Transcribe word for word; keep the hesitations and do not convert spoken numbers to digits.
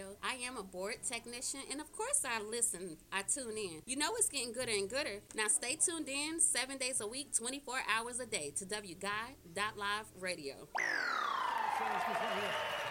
Radio. I am a board technician, and of course, I listen, I tune in. You know it's getting gooder and gooder. Now, stay tuned in seven days a week, twenty-four hours a day to W Guy Live Radio.